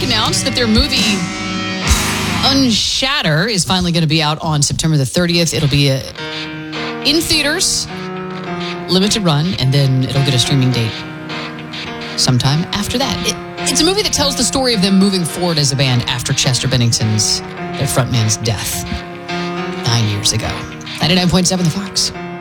announced that their movie Unshatter is finally going to be out on September the 30th. It'll be in theaters, limited run, and then it'll get a streaming date sometime after that. It's a movie that tells the story of them moving forward as a band after Chester Bennington's, their frontman's death 9 years ago. 99.7 The Fox.